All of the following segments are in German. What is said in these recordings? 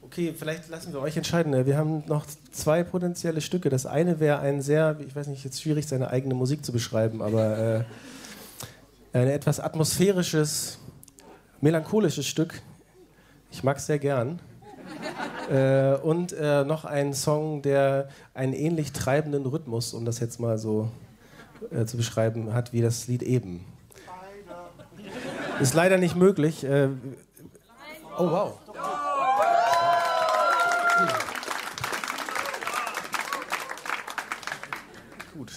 Okay, vielleicht lassen wir euch entscheiden. Wir haben noch 2 potenzielle Stücke. Das eine wäre ein sehr, ich weiß nicht, jetzt schwierig, seine eigene Musik zu beschreiben, aber ein etwas atmosphärisches, melancholisches Stück. Ich mag es sehr gern. Und noch ein Song, der einen ähnlich treibenden Rhythmus, um das jetzt mal so zu beschreiben, hat wie das Lied eben. Ist leider nicht möglich. Oh, wow. Gut.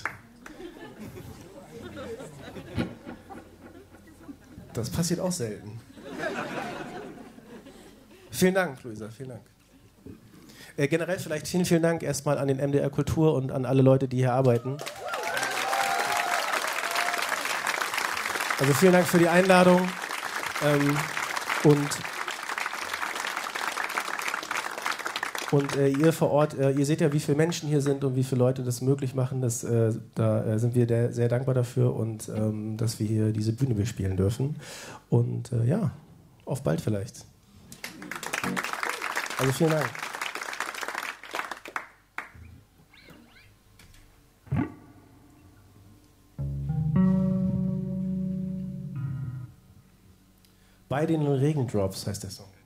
Das passiert auch selten. Vielen Dank, Luisa, vielen Dank. Generell vielleicht vielen Dank erstmal an den MDR Kultur und an alle Leute, die hier arbeiten. Also vielen Dank für die Einladung. Und ihr vor Ort, ihr seht ja, wie viele Menschen hier sind und wie viele Leute das möglich machen. Da sind wir sehr dankbar dafür und dass wir hier diese Bühne bespielen dürfen. Und ja, auf bald vielleicht. Also vielen Dank. Bei den Regendrops heißt der Song.